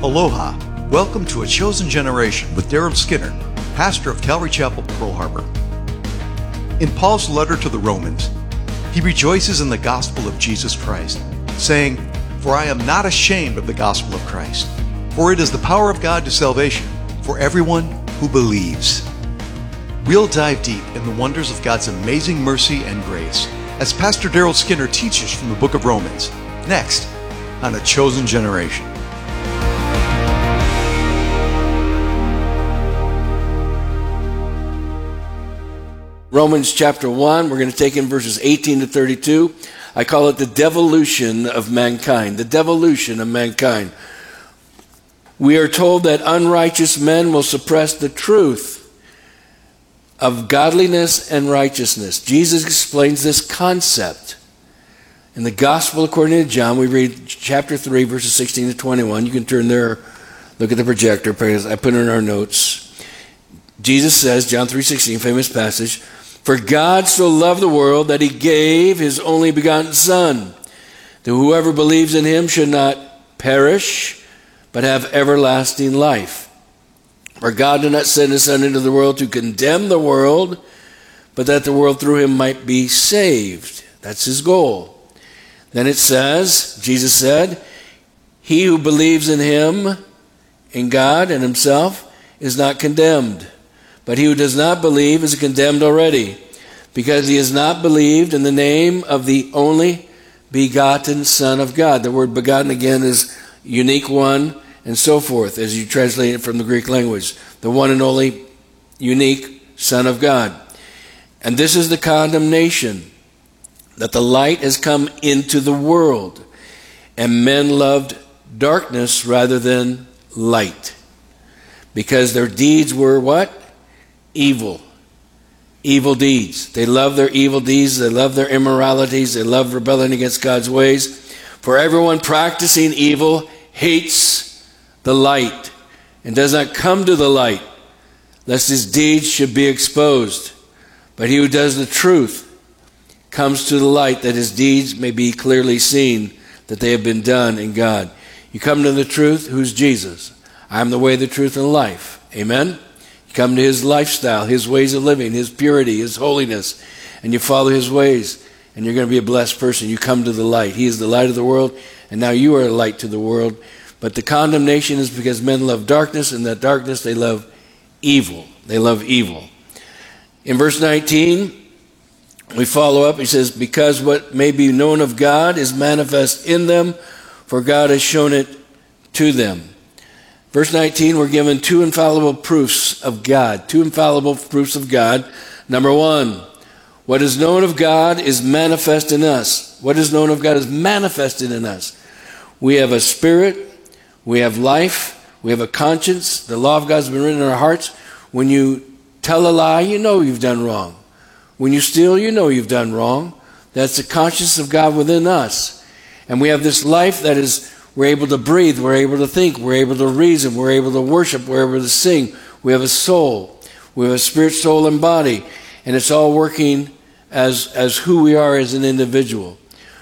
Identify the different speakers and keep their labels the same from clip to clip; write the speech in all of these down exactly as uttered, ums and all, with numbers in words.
Speaker 1: Aloha. Welcome to A Chosen Generation with Daryl Skinner, pastor of Calvary Chapel, Pearl Harbor. In Paul's letter to the Romans, he rejoices in the gospel of Jesus Christ, saying, "For I am not ashamed of the gospel of Christ, for it is the power of God to salvation for everyone who believes." We'll dive deep in the wonders of God's amazing mercy and grace as Pastor Daryl Skinner teaches from the book of Romans, next on A Chosen Generation.
Speaker 2: Romans chapter one, we're going to take in verses eighteen to thirty-two. I call it the devolution of mankind. The devolution of mankind. We are told that unrighteous men will suppress the truth of godliness and righteousness. Jesus explains this concept. In the Gospel according to John, we read chapter three, verses sixteen to twenty-one. You can turn there, look at the projector, I put it in our notes. Jesus says, John three sixteen, famous passage, "For God so loved the world that he gave his only begotten Son, that whoever believes in him should not perish, but have everlasting life. For God did not send his Son into the world to condemn the world, but that the world through him might be saved." That's his goal. Then it says, Jesus said, "He who believes in him, in God and himself, is not condemned. But he who does not believe is condemned already, because he has not believed in the name of the only begotten Son of God." The word begotten again is unique one, and so forth, as you translate it from the Greek language. The one and only unique Son of God. And this is the condemnation, that the light has come into the world, and men loved darkness rather than light, because their deeds were what? Evil. Evil deeds. They love their evil deeds. They love their immoralities. They love rebelling against God's ways. For everyone practicing evil hates the light and does not come to the light, lest his deeds should be exposed. But he who does the truth comes to the light, that his deeds may be clearly seen, that they have been done in God. You come to the truth, who's Jesus? I am the way, the truth, and life. Amen? You come to his lifestyle, his ways of living, his purity, his holiness, and you follow his ways, and you're going to be a blessed person. You come to the light. He is the light of the world, and now you are a light to the world. But the condemnation is because men love darkness, and that darkness they love evil. They love evil. In verse nineteen, we follow up. He says, "Because what may be known of God is manifest in them, for God has shown it to them." Verse nineteen, we're given two infallible proofs of God. Two infallible proofs of God. Number one, what is known of God is manifest in us. What is known of God is manifested in us. We have a spirit. We have life. We have a conscience. The law of God has been written in our hearts. When you tell a lie, you know you've done wrong. When you steal, you know you've done wrong. That's the conscience of God within us. And we have this life that is, we're able to breathe, we're able to think, we're able to reason, we're able to worship, we're able to sing. We have a soul. We have a spirit, soul, and body. And it's all working as, as who we are as an individual.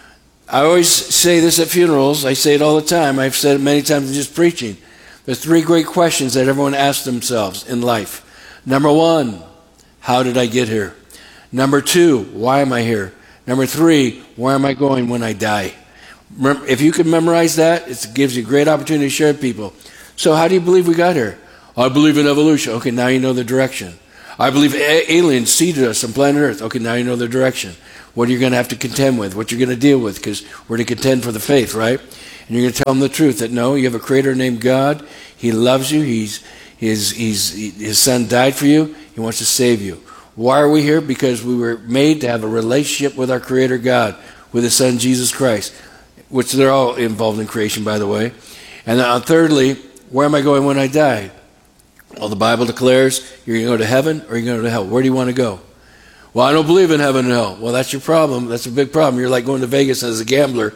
Speaker 2: I always say this at funerals. I say it all the time. I've said it many times in just preaching. There's three great questions that everyone asks themselves in life. Number one, how did I get here? Number two, why am I here? Number three, where am I going when I die? If you can memorize that, it gives you a great opportunity to share with people. So how do you believe we got here? I believe in evolution. Okay, now you know the direction. I believe a- aliens seeded us on planet Earth. Okay, now you know the direction. What are you going to have to contend with? What you're going to deal with? Because we're to contend for the faith, right? And you're going to tell them the truth, that no, you have a creator named God. He loves you. He's, he's, he's, his son died for you. He wants to save you. Why are we here? Because we were made to have a relationship with our creator God, with his son Jesus Christ, which they're all involved in creation, by the way. And then thirdly, where am I going when I die? Well, the Bible declares you're going to go to heaven or you're going to go to hell. Where do you want to go? Well, I don't believe in heaven and hell. Well, that's your problem. That's a big problem. You're like going to Vegas as a gambler.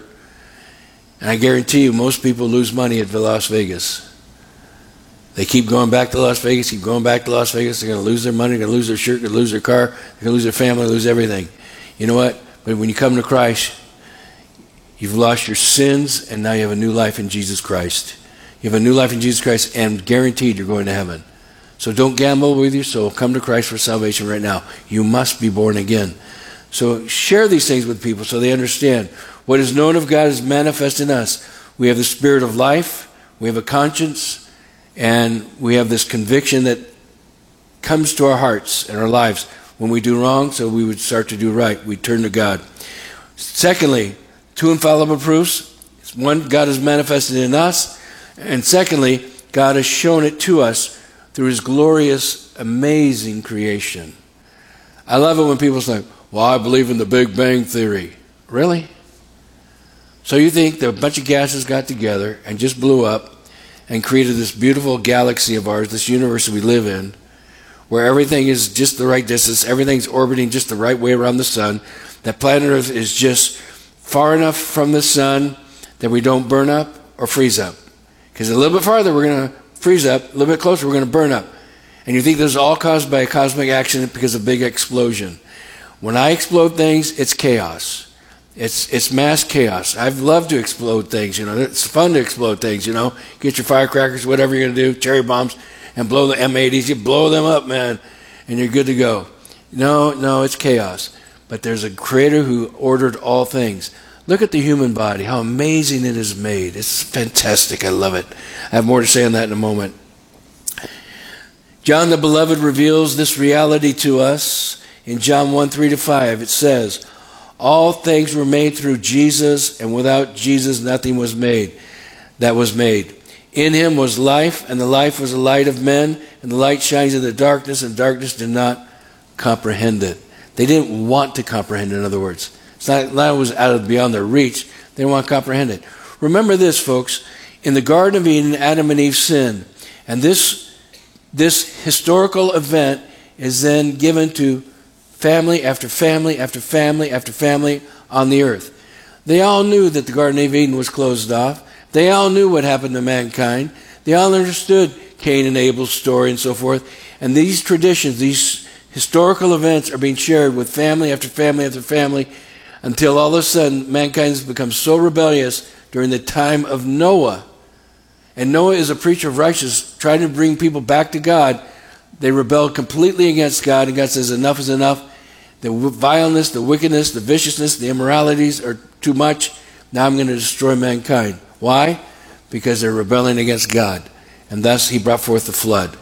Speaker 2: And I guarantee you, most people lose money at Las Vegas. They keep going back to Las Vegas, keep going back to Las Vegas. They're going to lose their money, they're going to lose their shirt, they're going to lose their car, they're going to lose their family, lose everything. You know what? But when you come to Christ, you've lost your sins, and now you have a new life in Jesus Christ. You have a new life in Jesus Christ, and guaranteed you're going to heaven. So don't gamble with your soul. Come to Christ for salvation right now. You must be born again. So share these things with people so they understand. What is known of God is manifest in us. We have the spirit of life. We have a conscience. And we have this conviction that comes to our hearts and our lives when we do wrong, so we would start to do right. We turn to God. Secondly, two infallible proofs. One, God is manifested in us. And secondly, God has shown it to us through his glorious, amazing creation. I love it when people say, well, I believe in the Big Bang Theory. Really? So you think that a bunch of gases got together and just blew up and created this beautiful galaxy of ours, this universe that we live in, where everything is just the right distance, everything's orbiting just the right way around the sun, that planet Earth is just far enough from the sun that we don't burn up or freeze up. Because a little bit farther, we're going to freeze up. A little bit closer, we're going to burn up. And you think this is all caused by a cosmic accident because of a big explosion. When I explode things, it's chaos. It's it's mass chaos. I've loved to explode things, you know. It's fun to explode things, you know. Get your firecrackers, whatever you're going to do, cherry bombs, and blow the M eighties. You blow them up, man, and you're good to go. No, no, it's chaos. But there's a creator who ordered all things. Look at the human body, how amazing it is made. It's fantastic. I love it. I have more to say on that in a moment. John the Beloved reveals this reality to us in John one, three to five. It says, all things were made through Jesus, and without Jesus nothing was made that was made. In him was life, and the life was the light of men, and the light shines in the darkness, and darkness did not comprehend it. They didn't want to comprehend it, in other words. It's not that it was out of beyond their reach. They didn't want to comprehend it. Remember this, folks. In the Garden of Eden, Adam and Eve sinned. And this, this historical event is then given to family after family after family after family on the earth. They all knew that the Garden of Eden was closed off. They all knew what happened to mankind. They all understood Cain and Abel's story and so forth. And these traditions, these historical events are being shared with family after family after family until all of a sudden mankind has become so rebellious during the time of Noah. And Noah is a preacher of righteousness, trying to bring people back to God. They rebelled completely against God, and God says enough is enough. The vileness, the wickedness, the viciousness, the immoralities are too much. Now I'm going to destroy mankind. Why? Because they're rebelling against God. And thus he brought forth the flood.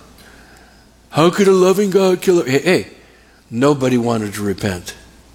Speaker 2: How could a loving God kill? Hey, hey, nobody wanted to repent.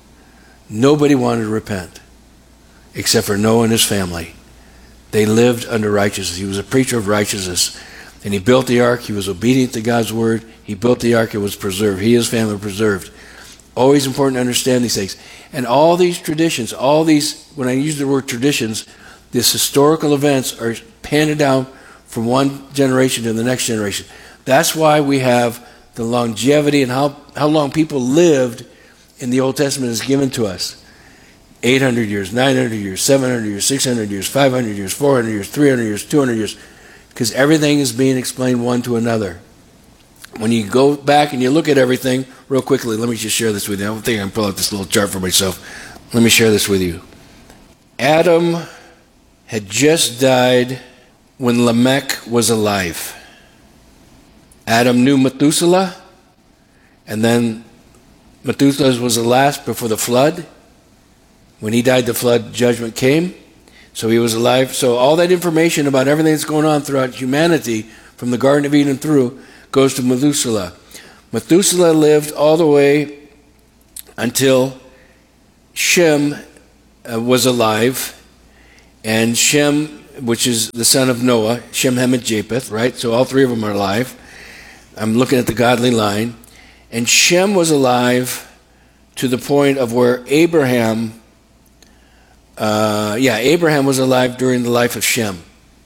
Speaker 2: Nobody wanted to repent except for Noah and his family. They lived under righteousness. He was a preacher of righteousness. And he built the ark. He was obedient to God's word. He built the ark. It was preserved. He and his family were preserved. Always important to understand these things. And all these traditions, all these, when I use the word traditions, these historical events are handed down from one generation to the next generation. That's why we have the longevity and how, how long people lived in the Old Testament is given to us. eight hundred years, nine hundred years, seven hundred years, six hundred years, five hundred years, four hundred years, three hundred years, two hundred years. Because everything is being explained one to another. When you go back and you look at everything, real quickly, let me just share this with you. I don't think I can pull out this little chart for myself. Let me share this with you. Adam had just died when Lamech was alive. Adam knew Methuselah, and then Methuselah was the last before the flood. When he died, the flood judgment came. So he was alive. So all that information about everything that's going on throughout humanity, from the Garden of Eden through, goes to Methuselah. Methuselah lived all the way until Shem uh, was alive. And Shem, which is the son of Noah, Shem, Ham, and Japheth, right? So all three of them are alive. I'm looking at the godly line. And Shem was alive to the point of where Abraham, uh, yeah, Abraham was alive during the life of Shem.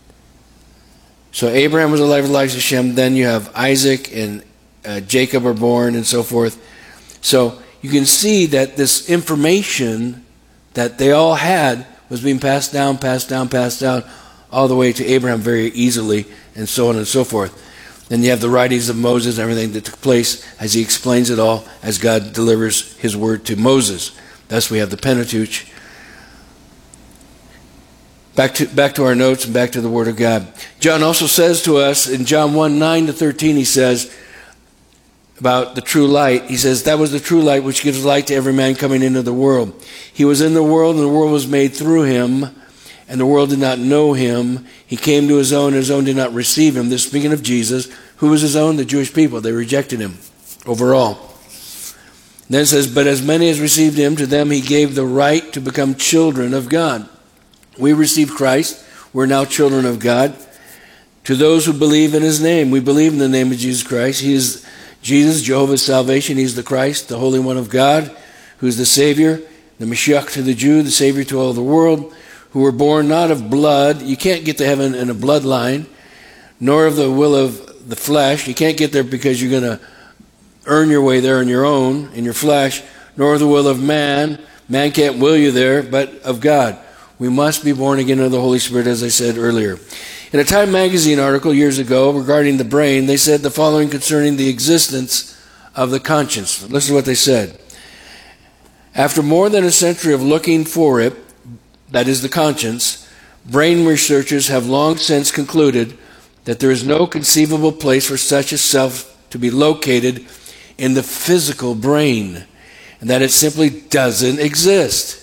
Speaker 2: So Abraham was alive in the life of Shem. Then you have Isaac and uh, Jacob are born and so forth. So you can see that this information that they all had was being passed down, passed down, passed down, all the way to Abraham very easily, and so on and so forth. Then you have the writings of Moses and everything that took place as he explains it all, as God delivers his word to Moses. Thus we have the Pentateuch. Back to, back to our notes and back to the Word of God. John also says to us in John one, nine to thirteen, he says about the true light. He says, that was the true light which gives light to every man coming into the world. He was in the world, and the world was made through him, and the world did not know him. He came to his own, and his own did not receive him. This speaking of Jesus. Who was his own? The Jewish people. They rejected him overall. Then it says, but as many as received him, to them he gave the right to become children of God. We received Christ. We're now children of God. To those who believe in his name. We believe in the name of Jesus Christ. He is Jesus, Jehovah's salvation. He's the Christ, the Holy One of God, who's the Savior, the Mashiach to the Jew, the Savior to all the world, who were born not of blood. You can't get to heaven in a bloodline, nor of the will of the flesh. You can't get there because you're going to earn your way there on your own, in your flesh, nor of the will of man. Man can't will you there, but of God. We must be born again of the Holy Spirit, as I said earlier. In a Time magazine article years ago regarding the brain, they said the following concerning the existence of the conscience. Listen to what they said. After more than a century of looking for it, that is the conscience, brain researchers have long since concluded that there is no conceivable place for such a self to be located in the physical brain, and that it simply doesn't exist.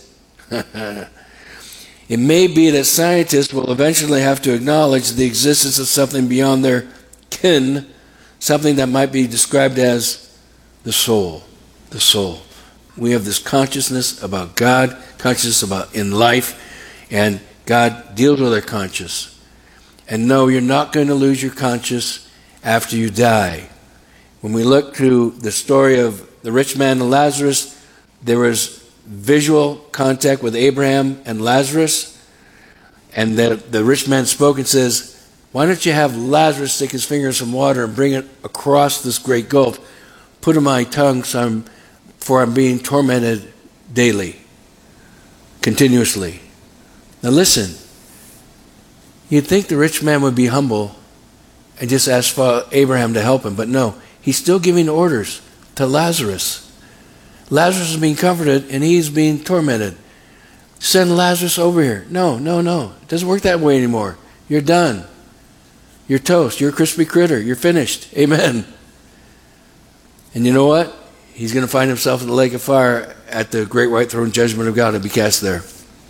Speaker 2: It may be that scientists will eventually have to acknowledge the existence of something beyond their ken, something that might be described as the soul. The soul. We have this consciousness about God, consciousness about in life, and God deals with our conscience. And no, you're not going to lose your conscience after you die. When we look to the story of the rich man and Lazarus, there was visual contact with Abraham and Lazarus, and the, the rich man spoke and says, why don't you have Lazarus stick his finger in some water and bring it across this great gulf, put in my tongue, so I'm, for I'm being tormented daily, continuously. Now listen, you'd think the rich man would be humble and just ask for Abraham to help him, but no, he's still giving orders to Lazarus. Lazarus is being comforted and he's being tormented. Send Lazarus over here. No, no, no. It doesn't work that way anymore. You're done. You're toast. You're a crispy critter. You're finished. Amen. And you know what? He's going to find himself in the lake of fire at the great white throne judgment of God and be cast there.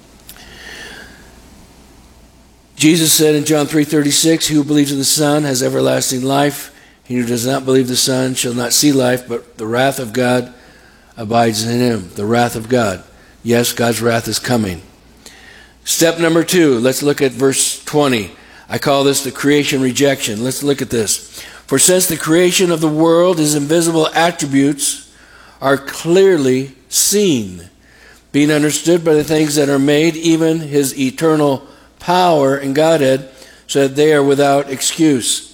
Speaker 2: Jesus said in John three thirty-six, he who believes in the Son has everlasting life. He who does not believe the Son shall not see life, but the wrath of God abides in him. The wrath of God. Yes, God's wrath is coming. Step number two, let's look at verse twenty. I call this the creation rejection. Let's look at this. For since the creation of the world, his invisible attributes are clearly seen, being understood by the things that are made, even his eternal power and Godhead, so that they are without excuse.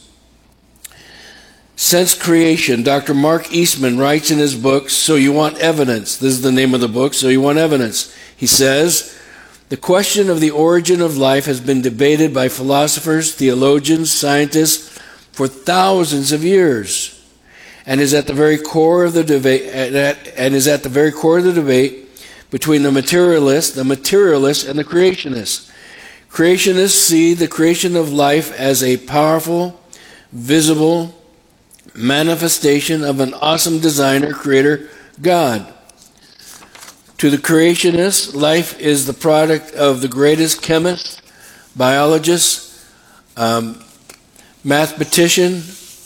Speaker 2: Since creation, Doctor Mark Eastman writes in his book, So You Want Evidence. This is the name of the book, So You Want Evidence. He says, the question of the origin of life has been debated by philosophers, theologians, scientists for thousands of years, and is at the very core of the debate, and is at the very core of the debate between the materialists, the materialists, and the creationists. Creationists see the creation of life as a powerful, visible manifestation of an awesome designer, creator, God. To the creationists, life is the product of the greatest chemist, biologist, um, mathematician,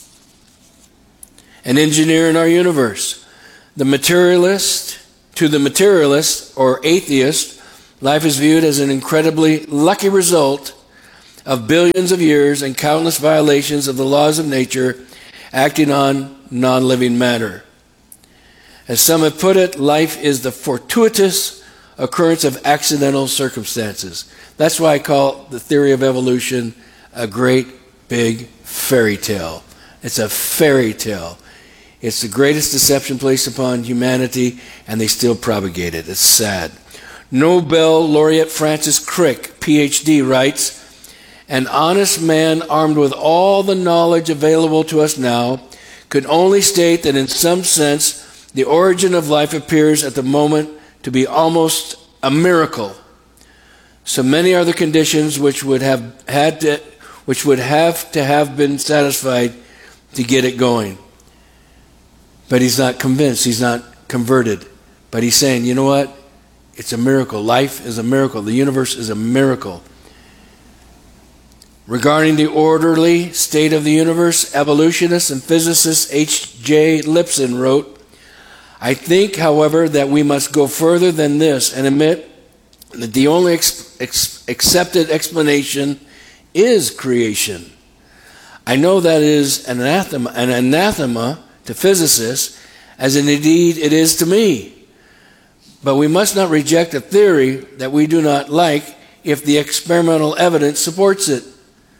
Speaker 2: and engineer in our universe. The materialist, to the materialist or atheist, life is viewed as an incredibly lucky result of billions of years and countless violations of the laws of nature acting on non-living matter. As some have put it, life is the fortuitous occurrence of accidental circumstances. That's why I call the theory of evolution a great big fairy tale. It's a fairy tale. It's the greatest deception placed upon humanity, and they still propagate it. It's sad. Nobel laureate Francis Crick, P H D, writes, an honest man armed with all the knowledge available to us now could only state that in some sense the origin of life appears at the moment to be almost a miracle. So many are the conditions which would have had to, which would have to have been satisfied to get it going. But he's not convinced. He's not converted. But he's saying, you know what? It's a miracle. Life is a miracle. The universe is a miracle. Regarding the orderly state of the universe, evolutionist and physicist H J Lipson wrote, I think, however, that we must go further than this and admit that the only ex- ex- accepted explanation is creation. I know that is an anathema, an anathema to physicists, as indeed it is to me. But we must not reject a theory that we do not like if the experimental evidence supports it.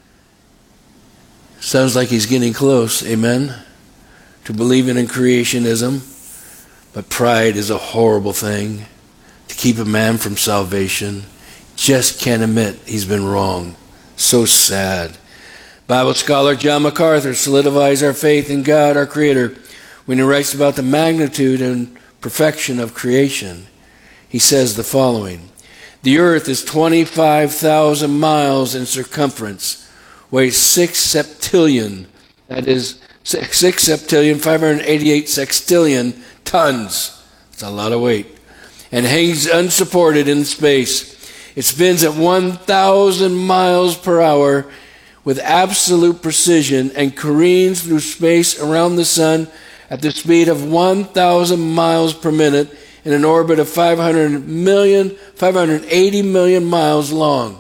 Speaker 2: Sounds like he's getting close, amen, to believing in creationism. But pride is a horrible thing to keep a man from salvation. Just can't admit he's been wrong. So sad. Bible scholar John MacArthur solidifies our faith in God, our Creator, when he writes about the magnitude and perfection of creation. He says the following: the earth is twenty-five thousand miles in circumference, weighs six septillion, that is six septillion, five hundred eighty-eight sextillion tons. That's a lot of weight. And hangs unsupported in space. It spins at one thousand miles per hour with absolute precision and careens through space around the sun at the speed of one thousand miles per minute in an orbit of five hundred million, five hundred eighty million miles long.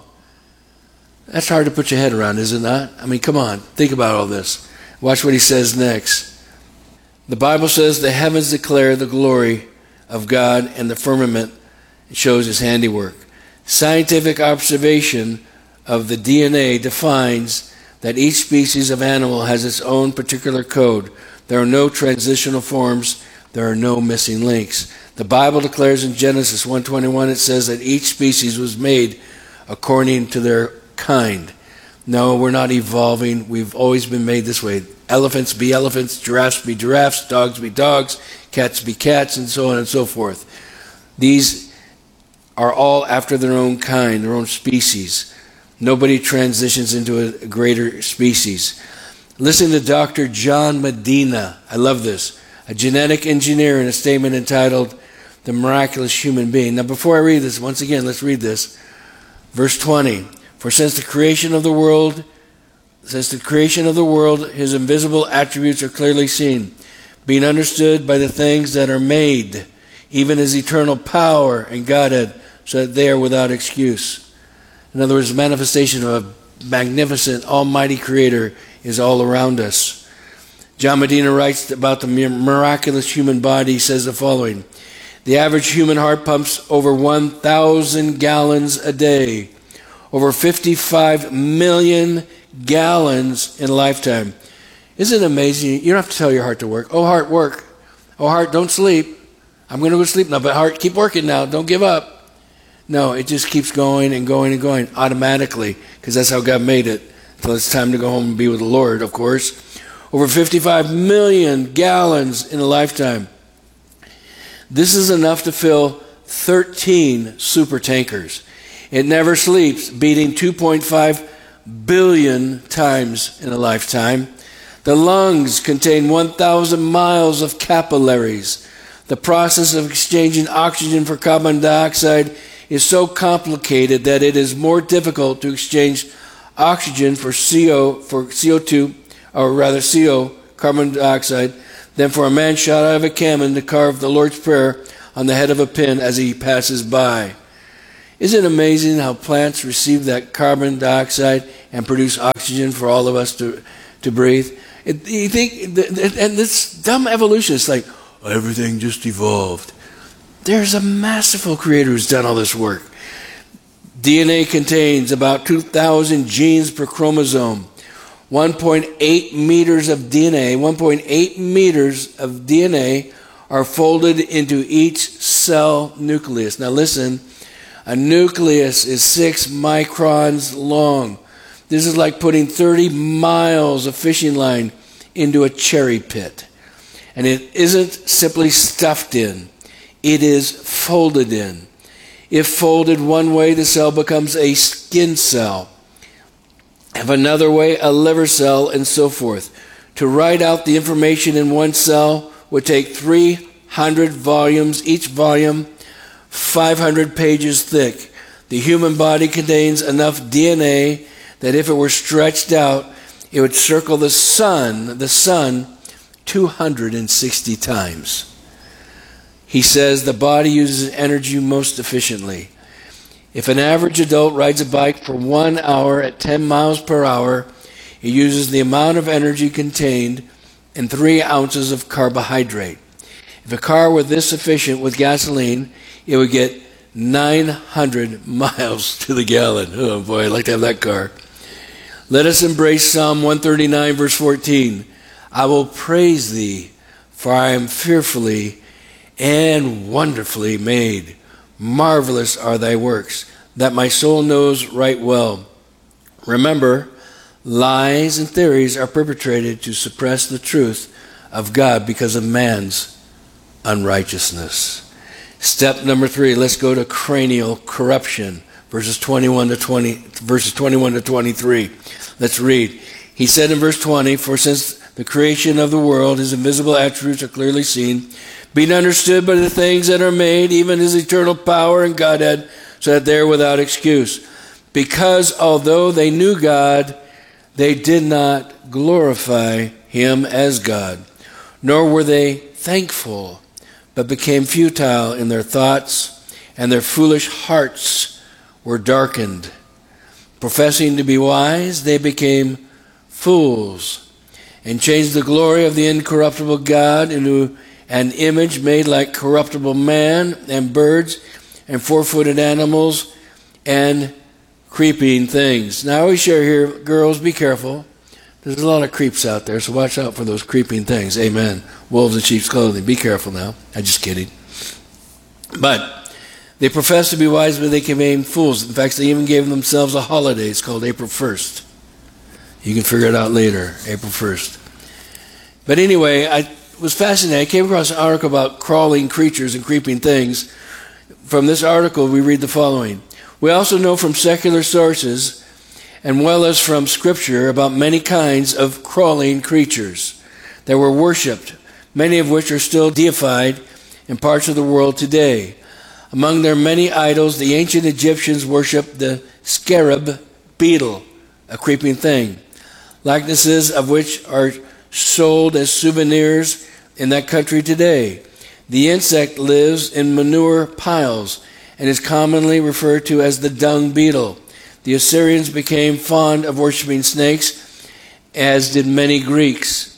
Speaker 2: That's hard to put your head around, is it not? I mean, come on, think about all this. Watch what he says next. The Bible says the heavens declare the glory of God, and the firmament shows his handiwork. Scientific observation of the D N A defines that each species of animal has its own particular code. There are no transitional forms. There are no missing links. The Bible declares in Genesis one twenty-one, it says that each species was made according to their kind. No, we're not evolving. We've always been made this way. Elephants be elephants, giraffes be giraffes, dogs be dogs, cats be cats, and so on and so forth. These are all after their own kind, their own species. Nobody transitions into a greater species. Listen to Doctor John Medina. I love this. A genetic engineer in a statement entitled The Miraculous Human Being. Now before I read this, once again, let's read this. Verse twenty. For since the creation of the world, since the creation of the world, his invisible attributes are clearly seen, being understood by the things that are made, even his eternal power and Godhead, so that they are without excuse. In other words, the manifestation of a magnificent, almighty Creator is all around us. John Medina writes about the miraculous human body. He says the following: the average human heart pumps over one thousand gallons a day, over fifty-five million gallons in a lifetime. Isn't it amazing? You don't have to tell your heart to work. Oh, heart, work. Oh, heart, don't sleep. I'm going to go to sleep now, but heart, keep working now. Don't give up. No, it just keeps going and going and going automatically, because that's how God made it, until it's time to go home and be with the Lord, of course. Over fifty-five million gallons in a lifetime. This is enough to fill thirteen super tankers. It never sleeps, beating two point five billion times in a lifetime. The lungs contain one thousand miles of capillaries. The process of exchanging oxygen for carbon dioxide is so complicated that it is more difficult to exchange oxygen for C O for C O two, or rather C O, carbon dioxide, than for a man shot out of a cannon to carve the Lord's Prayer on the head of a pin as he passes by. Isn't it amazing how plants receive that carbon dioxide and produce oxygen for all of us to, to breathe? It, you think, and this dumb evolution is like, everything just evolved. There's a masterful Creator who's done all this work. D N A contains about two thousand genes per chromosome. one point eight meters of D N A, one point eight meters of D N A are folded into each cell nucleus. Now listen, a nucleus is six microns long. This is like putting thirty miles of fishing line into a cherry pit. And it isn't simply stuffed in. It is folded in. If folded one way, the cell becomes a skin cell. If another way, a liver cell, and so forth. To write out the information in one cell would take three hundred volumes, each volume five hundred pages thick. The human body contains enough D N A that if it were stretched out, it would circle the sun, the sun, two hundred sixty times. He says the body uses energy most efficiently. If an average adult rides a bike for one hour at ten miles per hour, it uses the amount of energy contained in three ounces of carbohydrate. If a car were this efficient with gasoline, it would get nine hundred miles to the gallon. Oh boy, I'd like to have that car. Let us embrace Psalm one thirty-nine, verse fourteen. I will praise thee, for I am fearfully and wonderfully made. Marvelous are thy works, that my soul knows right well. Remember, lies and theories are perpetrated to suppress the truth of God because of man's unrighteousness. Step number three, let's go to cranial corruption, verses twenty-one to twenty, verses twenty-one to twenty-three. Let's read. He said in verse twenty, for since the creation of the world, his invisible attributes are clearly seen, being understood by the things that are made, even his eternal power and Godhead, so that they are without excuse. Because although they knew God, they did not glorify him as God, nor were they thankful, but became futile in their thoughts, and their foolish hearts were darkened. Professing to be wise, they became fools, and changed the glory of the incorruptible God into an image made like corruptible man, and birds, and four-footed animals, and creeping things. Now I always share here, girls, be careful. There's a lot of creeps out there, so watch out for those creeping things. Amen. Wolves in sheep's clothing. Be careful now. I'm just kidding. But they profess to be wise, but they became fools. In fact, they even gave themselves a holiday. It's called April first. You can figure it out later, April first. But anyway, I was fascinated. I came across an article about crawling creatures and creeping things. From this article, we read the following. We also know from secular sources, and well as from Scripture, about many kinds of crawling creatures that were worshipped, many of which are still deified in parts of the world today. Among their many idols, the ancient Egyptians worshipped the scarab beetle, a creeping thing, likenesses of which are sold as souvenirs in that country today. The insect lives in manure piles and is commonly referred to as the dung beetle. The Assyrians became fond of worshiping snakes, as did many Greeks.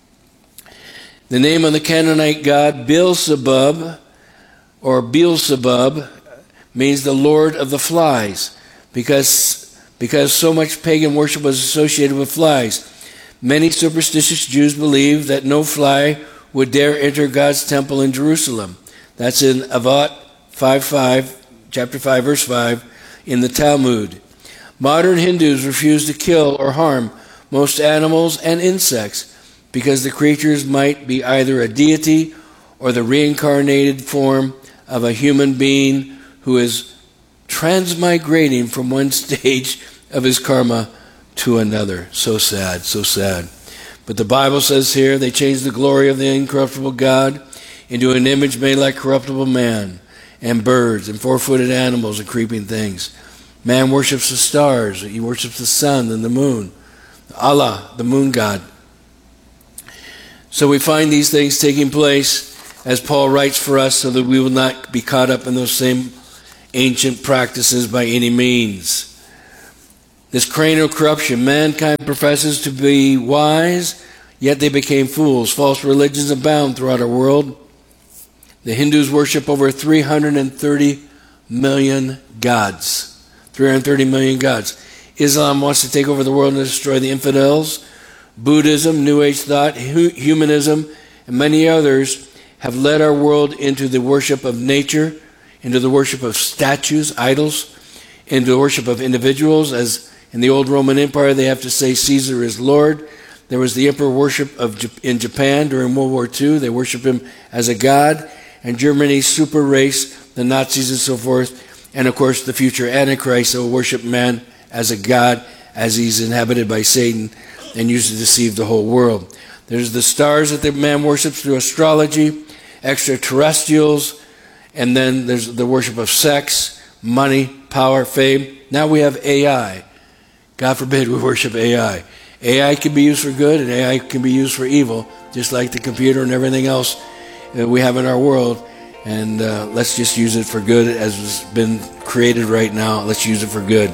Speaker 2: The name of the Canaanite god Beelzebub, or Beelzebub, means the Lord of the flies, because, because so much pagan worship was associated with flies. Many superstitious Jews believed that no fly would dare enter God's temple in Jerusalem. That's in Avot five five, chapter five, verse five, in the Talmud. Modern Hindus refuse to kill or harm most animals and insects because the creatures might be either a deity or the reincarnated form of a human being who is transmigrating from one stage of his karma to another. So sad, so sad. But the Bible says here, they changed the glory of the incorruptible God into an image made like corruptible man, and birds, and four-footed animals, and creeping things. Man worships the stars. He worships the sun and the moon. Allah, the moon god. So we find these things taking place, as Paul writes for us, so that we will not be caught up in those same ancient practices by any means. This cranial corruption, mankind professes to be wise, yet they became fools. False religions abound throughout our world. The Hindus worship over three hundred thirty million gods. three hundred thirty million gods. Islam wants to take over the world and destroy the infidels. Buddhism, New Age thought, humanism, and many others have led our world into the worship of nature, into the worship of statues, idols, into the worship of individuals. As in the old Roman Empire, they have to say Caesar is Lord. There was the emperor worship of in Japan during World War Two. They worship him as a god. And Germany's super race, the Nazis and so forth, and of course the future Antichrist that will worship man as a god, as he's inhabited by Satan and used to deceive the whole world. There's the stars that the man worships through astrology, extraterrestrials, and then there's the worship of sex, money, power, fame. Now we have A I. God forbid we worship A I. A I can be used for good and A I can be used for evil, just like the computer and everything else that we have in our world. And uh, let's just use it for good as has been created right now. Let's use it for good.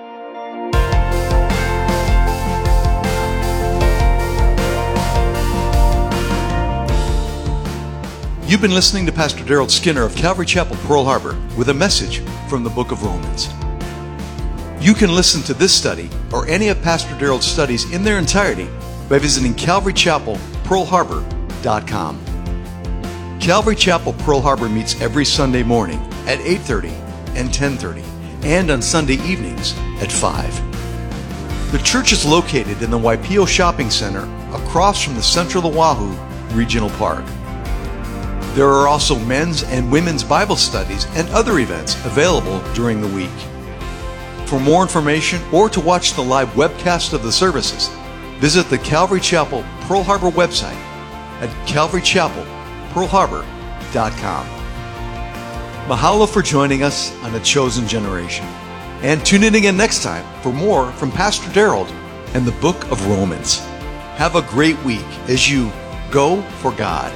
Speaker 1: You've been listening to Pastor Daryl Skinner of Calvary Chapel, Pearl Harbor, with a message from the book of Romans. You can listen to this study or any of Pastor Daryl's studies in their entirety by visiting calvary chapel pearl harbor dot com. Calvary Chapel, Pearl Harbor meets every Sunday morning at eight thirty and ten thirty, and on Sunday evenings at five. The church is located in the Waipio Shopping Center across from the Central Oahu Regional Park. There are also men's and women's Bible studies and other events available during the week. For more information or to watch the live webcast of the services, visit the Calvary Chapel Pearl Harbor website at calvary chapel pearl harbor dot com. Mahalo for joining us on A Chosen Generation. And tune in again next time for more from Pastor Daryl and the book of Romans. Have a great week as you go for God.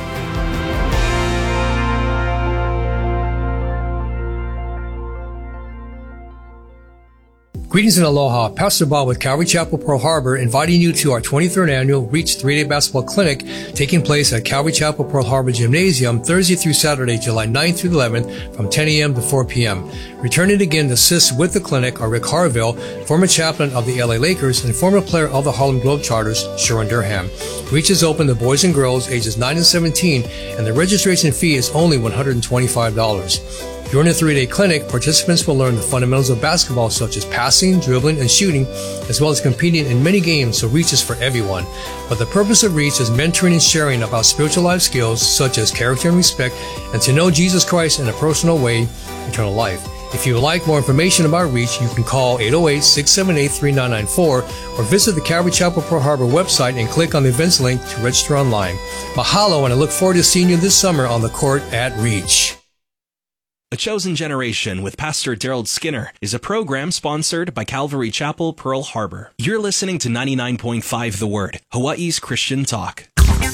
Speaker 3: Greetings and aloha. Pastor Bob with Calvary Chapel, Pearl Harbor, inviting you to our twenty-third annual Reach three-Day Basketball Clinic taking place at Calvary Chapel, Pearl Harbor Gymnasium Thursday through Saturday, July ninth through eleventh from ten a.m. to four p.m. Returning again to assist with the clinic are Rick Harville, former chaplain of the L A Lakers and former player of the Harlem Globetrotters, Sharon Durham. Reach is open to boys and girls ages nine and seventeen, and the registration fee is only one hundred twenty-five dollars. During the three-day clinic, participants will learn the fundamentals of basketball such as passing, dribbling, and shooting, as well as competing in many games, so Reach is for everyone. But the purpose of Reach is mentoring and sharing about spiritual life skills such as character and respect, and to know Jesus Christ in a personal way, eternal life. If you would like more information about Reach, you can call eight oh eight, six seven eight, three nine nine four or visit the Calvary Chapel Pearl Harbor website and click on the events link to register online. Mahalo, and I look forward to seeing you this summer on the court at Reach.
Speaker 4: A Chosen Generation with Pastor Daryl Skinner is a program sponsored by Calvary Chapel, Pearl Harbor. You're listening to ninety-nine point five The Word, Hawaii's Christian talk.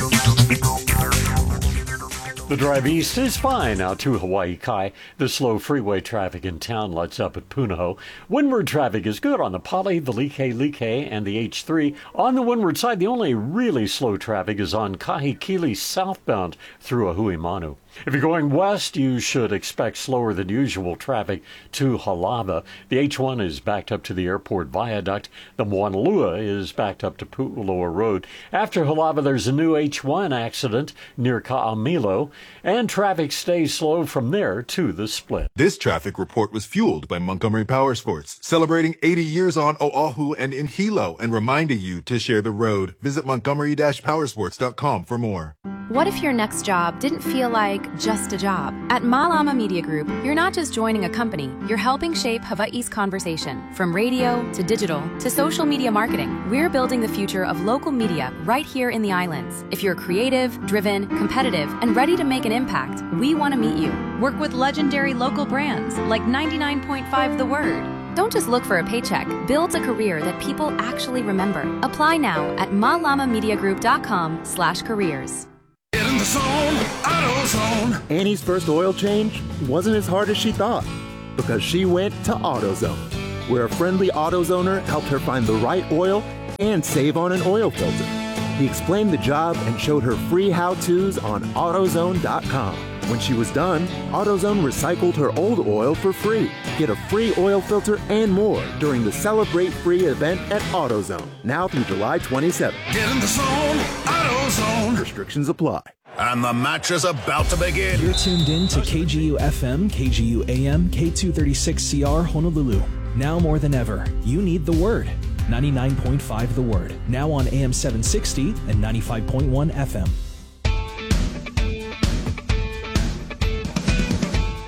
Speaker 5: The drive east is fine out to Hawaii Kai. The slow freeway traffic in town lets up at Punahou. Windward traffic is good on the Pali, the Like-Like, and the H three. On the windward side, the only really slow traffic is on Kahikili southbound through Ahuimanu. If you're going west, you should expect slower than usual traffic to Halava. The H one is backed up to the airport viaduct. The Moanalua is backed up to Pu'uloa Road. After Halava, there's a new H one accident near Ka'amilo, and traffic stays slow from there to the split.
Speaker 6: This traffic report was fueled by Montgomery Power Sports, celebrating eighty years on Oahu and in Hilo, and reminding you to share the road. Visit montgomery dash powersports dot com for more.
Speaker 7: What if your next job didn't feel like just a job? At Malama Media Group, you're not just joining a company, you're helping shape Hawaii's conversation. From radio to digital to social media marketing, we're building the future of local media right here in the islands. If you're creative, driven, competitive, and ready to make an impact, we want to meet you. Work with legendary local brands like ninety-nine point five The Word. Don't just look for a paycheck. Build a career that people actually remember. Apply now at malamamediagroup.com slash careers.
Speaker 8: Get in the zone, AutoZone.
Speaker 9: Annie's first oil change wasn't as hard as she thought because she went to AutoZone, where a friendly AutoZoner helped her find the right oil and save on an oil filter. He explained the job and showed her free how-tos on AutoZone dot com. When she was done, AutoZone recycled her old oil for free. Get a free oil filter and more during the Celebrate Free event at AutoZone, now through July twenty-seventh.
Speaker 8: Get in the zone, AutoZone.
Speaker 9: Restrictions apply.
Speaker 8: And the match is about to begin.
Speaker 10: You're tuned in to K G U F M, K G U A M, K two thirty-six C R Honolulu. Now more than ever, you need the Word. ninety-nine point five The Word. Now on A M seven sixty and ninety-five point one F M.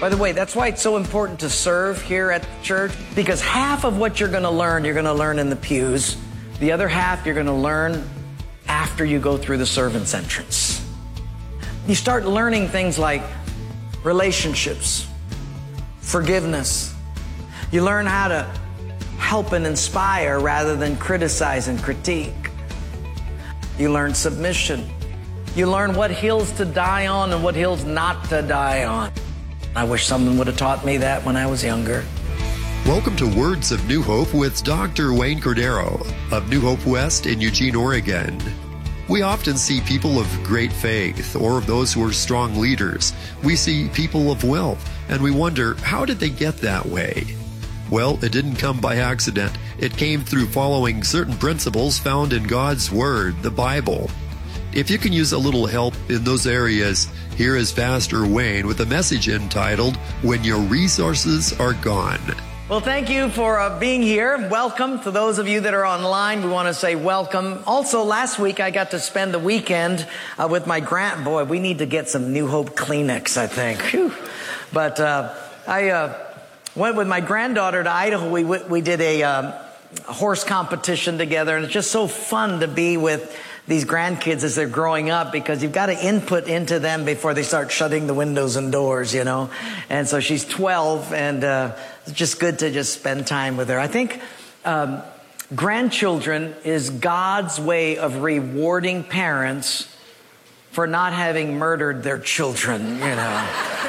Speaker 11: By the way, that's why it's so important to serve here at the church, because half of what you're going to learn, you're going to learn in the pews. The other half, you're going to learn after you go through the servant's entrance. You start learning things like relationships, forgiveness. You learn how to help and inspire rather than criticize and critique. You learn submission. You learn what hills to die on and what hills not to die on. I wish someone would have taught me that when I was younger.
Speaker 12: Welcome to Words of New Hope with Doctor Wayne Cordero of New Hope West in Eugene, Oregon. We often see people of great faith or of those who are strong leaders. We see people of wealth, and we wonder, how did they get that way? Well, it didn't come by accident. It came through following certain principles found in God's Word, the Bible. If you can use a little help in those areas, here is Pastor Wayne with a message entitled, When Your Resources Are Gone.
Speaker 11: Well, thank you for uh, being here. Welcome to those of you that are online. We want to say welcome. Also, last week I got to spend the weekend uh, with my grand... Boy, we need to get some New Hope Kleenex, I think. Whew. But uh, I uh, went with my granddaughter to Idaho. We, we did a, um, a horse competition together, and it's just so fun to be with these grandkids as they're growing up, because you've got to input into them before they start shutting the windows and doors, you know. And so she's twelve, and uh, it's just good to just spend time with her. I think um, grandchildren is God's way of rewarding parents for not having murdered their children, you know.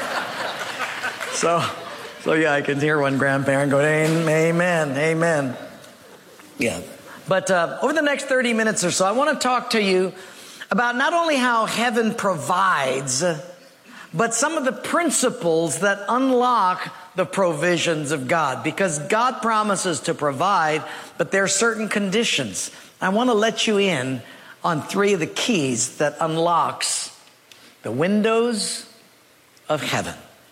Speaker 11: so, so yeah, I can hear one grandparent go, amen, amen. Yeah. But uh, over the next thirty minutes or so, I want to talk to you about not only how heaven provides, but some of the principles that unlock the provisions of God. Because God promises to provide, but there are certain conditions. I want to let you in on three of the keys that unlocks the windows of heaven.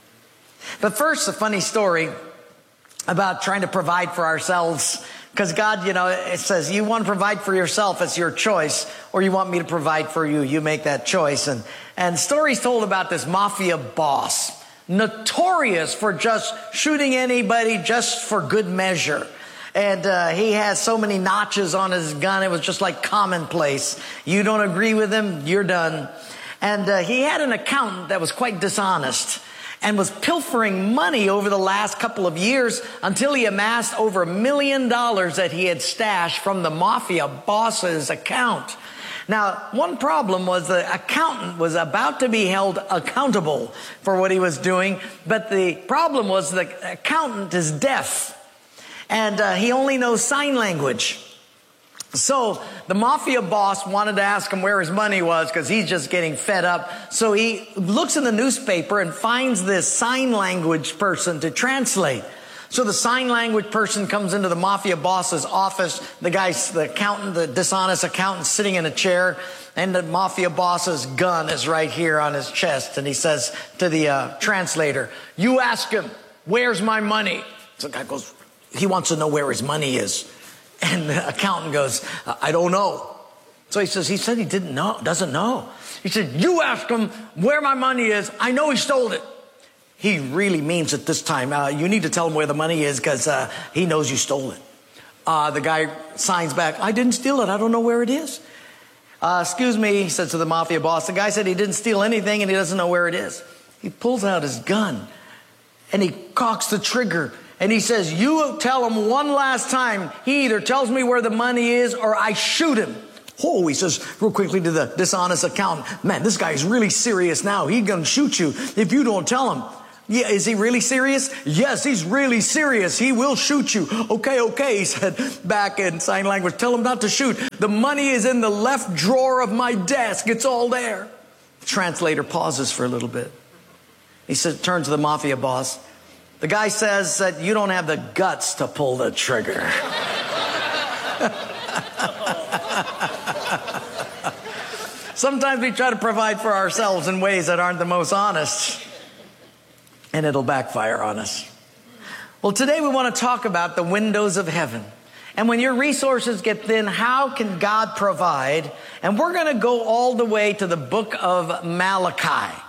Speaker 11: But first, a funny story about trying to provide for ourselves. Because God, you know, it says, you want to provide for yourself, it's your choice, or you want me to provide for you, you make that choice. And, and stories told about this mafia boss, notorious for just shooting anybody just for good measure. And uh, he has so many notches on his gun, it was just like commonplace. You don't agree with him, you're done. And uh, he had an accountant that was quite dishonest and was pilfering money over the last couple of years until he amassed over a million dollars that he had stashed from the mafia boss's account. Now, one problem was the accountant was about to be held accountable for what he was doing, but the problem was the accountant is deaf, and uh, he only knows sign language. So the mafia boss wanted to ask him where his money was, because he's just getting fed up. So he looks in the newspaper and finds this sign language person to translate. So the sign language person comes into the mafia boss's office. The guy's, the accountant, the dishonest accountant, sitting in a chair, and the mafia boss's gun is right here on his chest. And he says to the uh, translator, you ask him, where's my money? So the guy goes, he wants to know where his money is. And the accountant goes, I don't know. So he says, he said he didn't know, doesn't know. He said, you ask him where my money is. I know he stole it. He really means it this time. Uh, you need to tell him where the money is, because uh, he knows you stole it. Uh, the guy signs back, I didn't steal it. I don't know where it is. Uh, excuse me, he said to the mafia boss. The guy said he didn't steal anything and he doesn't know where it is. He pulls out his gun and he cocks the trigger. And he says, you tell him one last time. He either tells me where the money is or I shoot him. Oh, he says real quickly to the dishonest accountant, man, this guy is really serious now. He's going to shoot you if you don't tell him. Yeah, is he really serious? Yes, he's really serious. He will shoot you. Okay, okay, he said back in sign language, tell him not to shoot. The money is in the left drawer of my desk. It's all there. The translator pauses for a little bit. He says, turns to the mafia boss. The guy says that you don't have the guts to pull the trigger. Sometimes we try to provide for ourselves in ways that aren't the most honest, and it'll backfire on us. Well, today we want to talk about the windows of heaven. And when your resources get thin, how can God provide? And we're going to go all the way to the book of Malachi.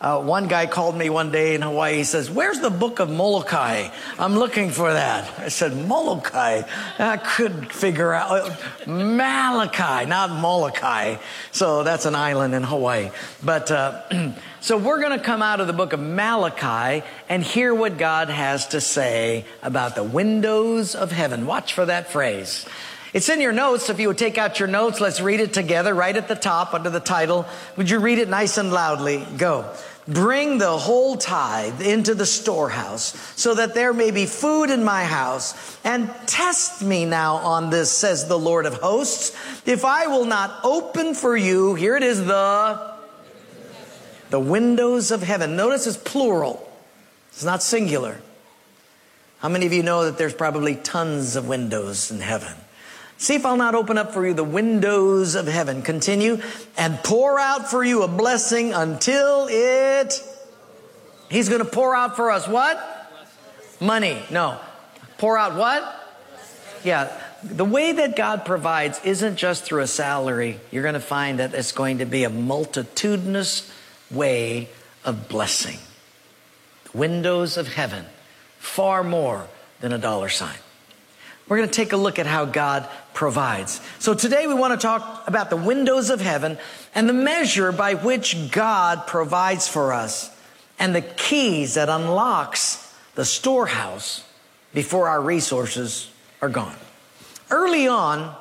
Speaker 11: Uh, one guy called me one day in Hawaii. He says, where's the book of Molokai? I'm looking for that. I said, Molokai? I couldn't figure out. Malachi, not Molokai. So that's an island in Hawaii. But uh, so we're going to come out of the book of Malachi and hear what God has to say about the windows of heaven. Watch for that phrase. It's in your notes. If you would take out your notes, let's read it together right at the top under the title. Would you read it nice and loudly? Go. Bring the whole tithe into the storehouse so that there may be food in my house. And test me now on this, says the Lord of hosts, if I will not open for you, here it is, the, the windows of heaven. Notice it's plural. It's not singular. How many of you know that there's probably tons of windows in heaven? See if I'll not open up for you the windows of heaven. Continue. And pour out for you a blessing until it... He's going to pour out for us what? Money. No. Pour out what? Yeah. The way that God provides isn't just through a salary. You're going to find that it's going to be a multitudinous way of blessing. The windows of heaven. Far more than a dollar sign. We're going to take a look at how God provides. So today we want to talk about the windows of heaven and the measure by which God provides for us and the keys that unlocks the storehouse before our resources are gone. Early on,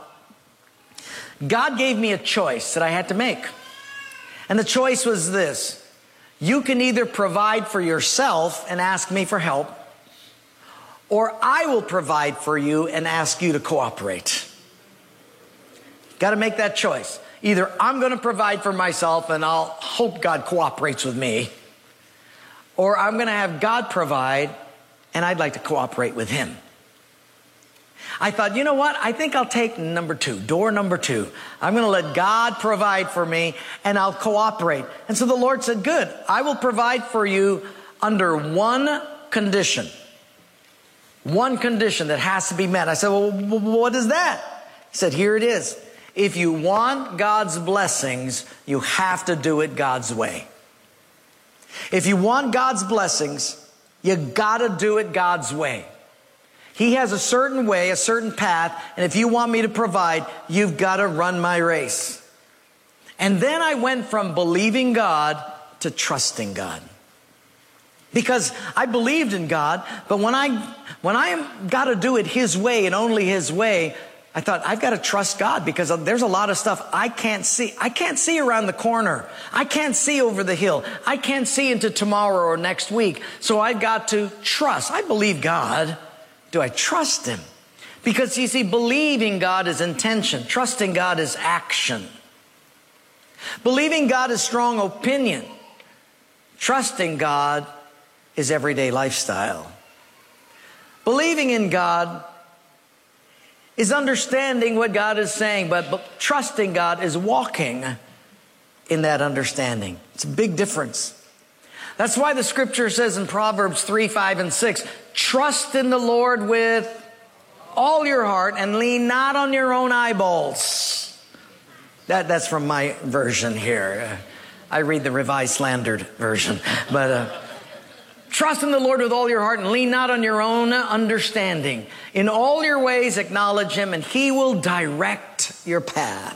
Speaker 11: God gave me a choice that I had to make. And the choice was this. You can either provide for yourself and ask me for help, or I will provide for you and ask you to cooperate. Got to make that choice. Either I'm going to provide for myself and I'll hope God cooperates with me, or I'm going to have God provide and I'd like to cooperate with Him. I thought, you know what? I think I'll take number two, door number two. I'm going to let God provide for me and I'll cooperate. And so the Lord said, good, I will provide for you under one condition. One condition that has to be met. I said, well, what is that? He said, here it is. If you want God's blessings, you have to do it God's way. If you want God's blessings, you gotta do it God's way. He has a certain way, a certain path, and if you want me to provide, you've got to run my race. And then I went from believing God to trusting God. Because I believed in God, but when I when I got to do it His way and only His way, I thought, I've got to trust God because there's a lot of stuff I can't see. I can't see around the corner. I can't see over the hill. I can't see into tomorrow or next week. So I've got to trust. I believe God. Do I trust Him? Because you see, believing God is intention. Trusting God is action. Believing God is strong opinion. Trusting God is everyday lifestyle. Believing in God is understanding what God is saying, but, but trusting God is walking in that understanding. It's a big difference. That's why the scripture says in Proverbs three, five, and six, trust in the Lord with all your heart and lean not on your own eyeballs. That, that's from my version here. I read the Revised Slandered version. But uh, trust in the Lord with all your heart and lean not on your own understanding. In all your ways acknowledge Him and He will direct your path.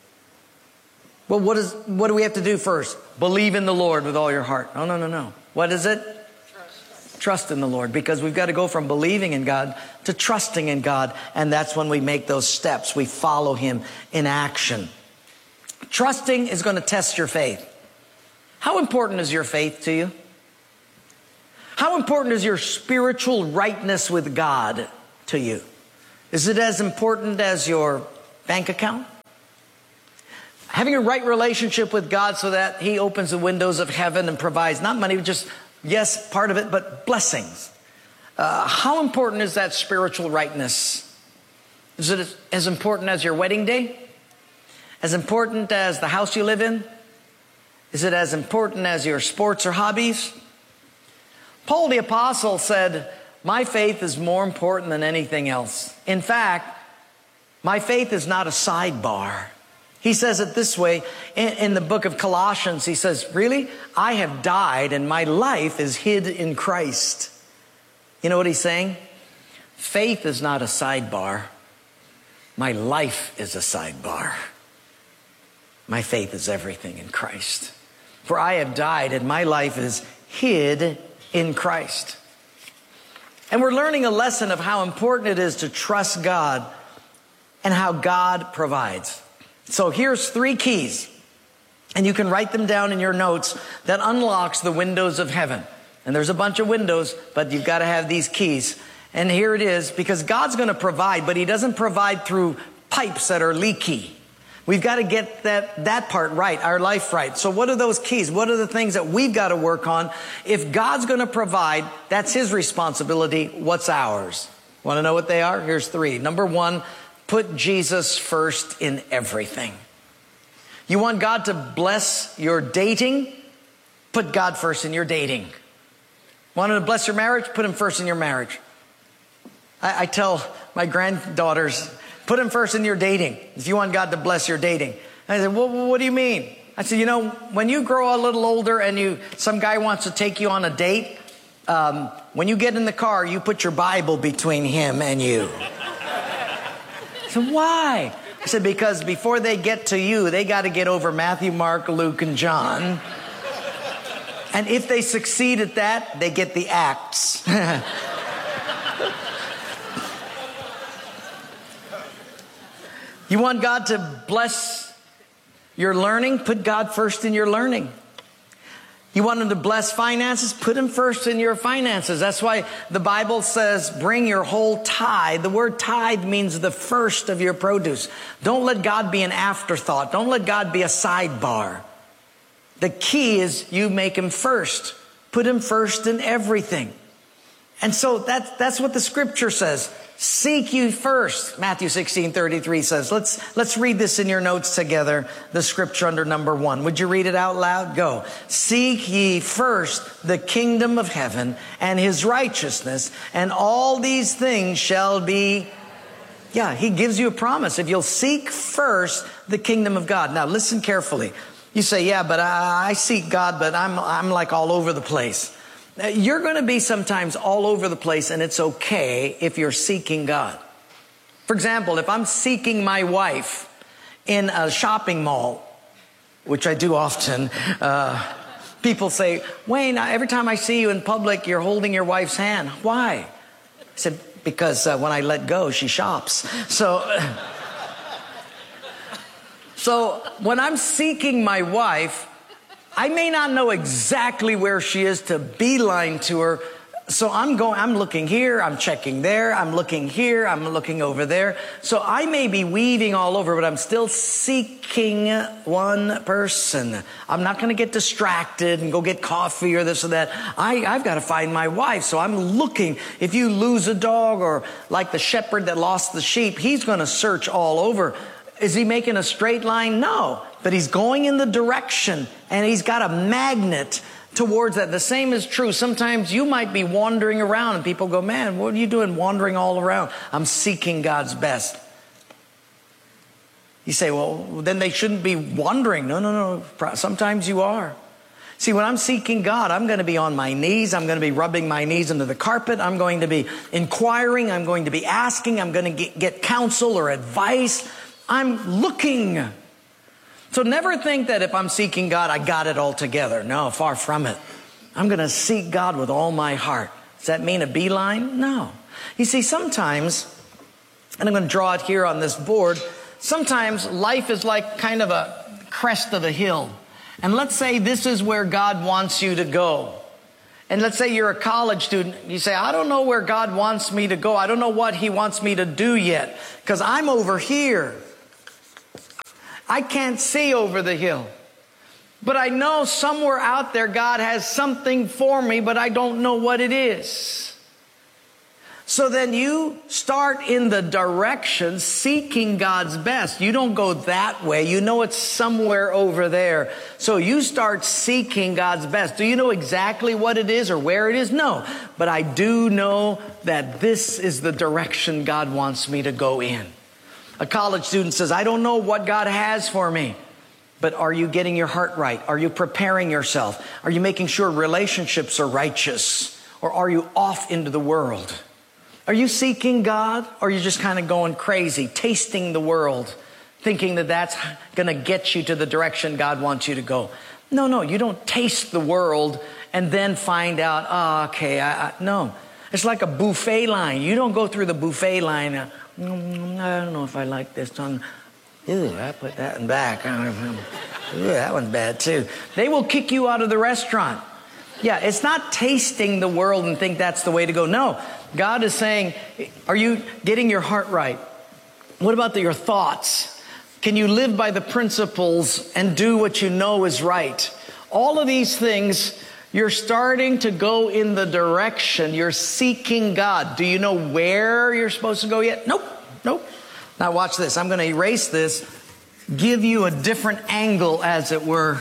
Speaker 11: Well, what is what do we have to do first? Believe in the Lord with all your heart. No, no, no, no. What is it? Trust. Trust in the Lord, because we've got to go from believing in God to trusting in God, and that's when we make those steps. We follow Him in action. Trusting is going to test your faith. How important is your faith to you? How important is your spiritual rightness with God to you? Is it as important as your bank account? Having a right relationship with God so that He opens the windows of heaven and provides not money, just, yes, part of it, but blessings. Uh, how important is that spiritual rightness? Is it as important as your wedding day? As important as the house you live in? Is it as important as your sports or hobbies? Paul the Apostle said, my faith is more important than anything else. In fact, my faith is not a sidebar. He says it this way in, in the book of Colossians. He says, really? I have died and my life is hid in Christ. You know what he's saying? Faith is not a sidebar. My life is a sidebar. My faith is everything in Christ. For I have died and my life is hid in Christ. And we're learning a lesson of how important it is to trust God and how God provides. So here's three keys, and you can write them down in your notes, that unlocks the windows of heaven. And there's a bunch of windows, but you've got to have these keys. And here it is, because God's going to provide, but He doesn't provide through pipes that are leaky. We've got to get that, that part right, our life right. So what are those keys? What are the things that we've got to work on? If God's going to provide, that's His responsibility. What's ours? Want to know what they are? Here's three. Number one, put Jesus first in everything. You want God to bless your dating? Put God first in your dating. Want Him to bless your marriage? Put Him first in your marriage. I, I tell my granddaughters, put Him first in your dating. If you want God to bless your dating. I said, well, what do you mean? I said, you know, when you grow a little older and you, some guy wants to take you on a date, um, when you get in the car, you put your Bible between him and you. I said, why? I said, because before they get to you, they got to get over Matthew, Mark, Luke, and John. And if they succeed at that, they get the Acts. You want God to bless your learning? Put God first in your learning. You want Him to bless finances? Put Him first in your finances. That's why the Bible says, bring your whole tithe. The word tithe means the first of your produce. Don't let God be an afterthought. Don't let God be a sidebar. The key is you make Him first. Put Him first in everything. And so that's, that's what the Scripture says. Seek ye first. Matthew sixteen thirty-three says, let's, let's read this in your notes together, the Scripture under number one. Would you read it out loud? Go. Seek ye first the kingdom of heaven and His righteousness, and all these things shall be. Yeah, He gives you a promise. If you'll seek first the kingdom of God. Now listen carefully. You say, yeah, but I, I seek God, but I'm, I'm like all over the place. You're going to be sometimes all over the place, and it's okay if you're seeking God. For example, if I'm seeking my wife in a shopping mall, which I do often, uh, people say, Wayne, every time I see you in public, you're holding your wife's hand. Why? I said, because uh, when I let go, she shops. So, so when I'm seeking my wife, I may not know exactly where she is to beeline to her. So I'm going, I'm looking here, I'm checking there, I'm looking here, I'm looking over there. So I may be weaving all over, but I'm still seeking one person. I'm not going to get distracted and go get coffee or this or that. I, I've got to find my wife. So I'm looking. If you lose a dog, or like the shepherd that lost the sheep, he's going to search all over. Is he making a straight line? No. But he's going in the direction, and he's got a magnet towards that. The same is true. Sometimes you might be wandering around, and people go, man, what are you doing wandering all around? I'm seeking God's best. You say, well, then they shouldn't be wandering. No, no, no. Sometimes you are. See, when I'm seeking God, I'm going to be on my knees. I'm going to be rubbing my knees into the carpet. I'm going to be inquiring. I'm going to be asking. I'm going to get, get counsel or advice. I'm looking. So never think that if I'm seeking God, I got it all together. No, far from it. I'm going to seek God with all my heart. Does that mean a beeline? No. You see, sometimes, and I'm going to draw it here on this board, sometimes life is like kind of a crest of a hill. And let's say this is where God wants you to go. And let's say you're a college student. You say, I don't know where God wants me to go. I don't know what He wants me to do yet, because I'm over here. I can't see over the hill. But I know somewhere out there God has something for me, but I don't know what it is. So then you start in the direction seeking God's best. You don't go that way. You know it's somewhere over there. So you start seeking God's best. Do you know exactly what it is or where it is? No. But I do know that this is the direction God wants me to go in. A college student says, I don't know what God has for me. But are you getting your heart right? Are you preparing yourself? Are you making sure relationships are righteous? Or are you off into the world? Are you seeking God? Or are you just kind of going crazy, tasting the world, thinking that that's going to get you to the direction God wants you to go? No, no, you don't taste the world and then find out, oh, okay, I, I, no. It's like a buffet line. You don't go through the buffet line. Uh, mm, I don't know if I like this one. Ew, I put that in back. Ew, that one's bad too. They will kick you out of the restaurant. Yeah, it's not tasting the world and think that's the way to go. No, God is saying, are you getting your heart right? What about the, your thoughts? Can you live by the principles and do what you know is right? All of these things, you're starting to go in the direction. You're seeking God. Do you know where you're supposed to go yet? Nope, nope. Now watch this. I'm going to erase this, give you a different angle, as it were.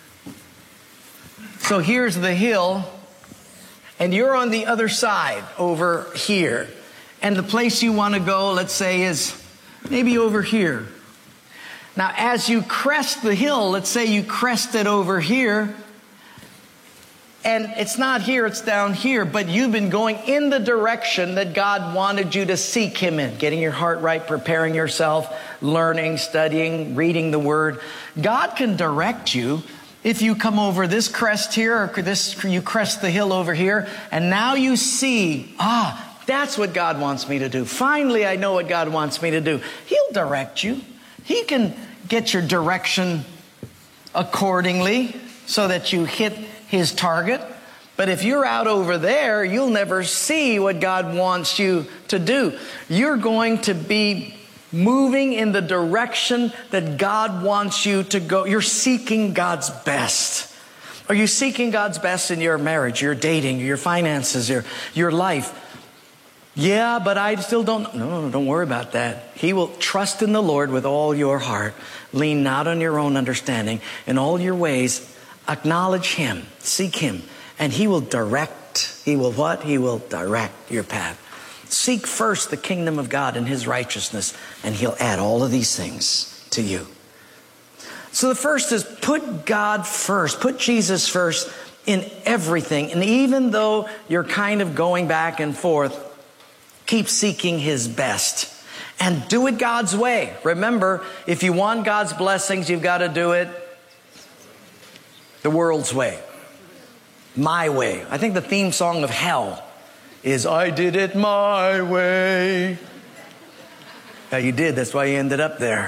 Speaker 11: So here's the hill, and you're on the other side over here. And the place you want to go, let's say, is maybe over here. Now, as you crest the hill, let's say you crest it over here, and it's not here, it's down here, but you've been going in the direction that God wanted you to seek Him in, getting your heart right, preparing yourself, learning, studying, reading the Word. God can direct you if you come over this crest here, or this, you crest the hill over here, and now you see, ah, that's what God wants me to do. Finally, I know what God wants me to do. He'll direct you. He can get your direction accordingly so that you hit His target. But if you're out over there, you'll never see what God wants you to do. You're going to be moving in the direction that God wants you to go. You're seeking God's best. Are you seeking God's best in your marriage, your dating, your finances, your, your life? Yeah, but I still don't. No, don't worry about that. He will trust in the Lord with all your heart. Lean not on your own understanding. In all your ways, acknowledge Him, seek Him, and He will direct. He will what? He will direct your path. Seek first the kingdom of God and His righteousness, and He'll add all of these things to you. So the first is put God first. Put Jesus first in everything. And even though you're kind of going back and forth, keep seeking His best. And do it God's way. Remember, if you want God's blessings, you've got to do it the world's way. My way. I think the theme song of hell is, I did it my way. Yeah, you did. That's why you ended up there.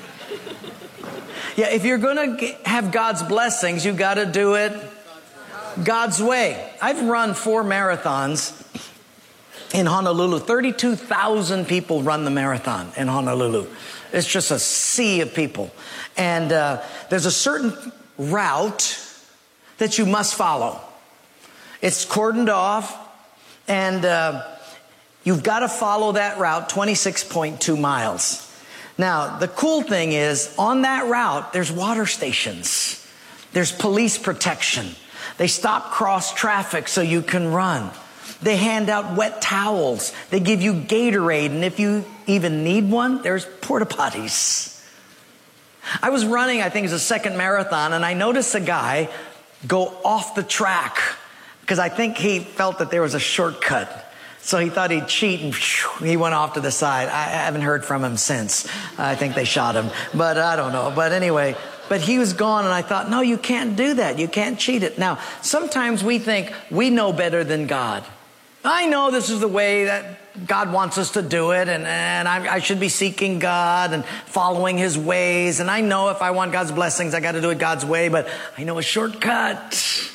Speaker 11: Yeah, if you're going to have God's blessings, you've got to do it God's way. I've run four marathons in Honolulu. thirty-two thousand people run the marathon in Honolulu. It's just a sea of people. And uh, there's a certain route that you must follow. It's cordoned off, and uh, you've got to follow that route, twenty-six point two miles. Now, the cool thing is, on that route, there's water stations. There's police protection. They stop cross traffic so you can run. They hand out wet towels. They give you Gatorade. And if you even need one, there's porta potties. I was running, I think it was a second marathon, and I noticed a guy go off the track because I think he felt that there was a shortcut. So he thought he'd cheat, and he went off to the side. I haven't heard from him since. I think they shot him, but I don't know. But anyway, but he was gone, and I thought, no, you can't do that. You can't cheat it. Now, sometimes we think we know better than God. I know this is the way that God wants us to do it, and, and I, I should be seeking God and following His ways. And I know if I want God's blessings, I got to do it God's way, but I know a shortcut.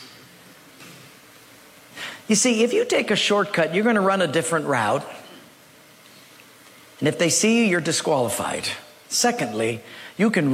Speaker 11: You see, if you take a shortcut, you're going to run a different route. And if they see you, you're disqualified. Secondly, you can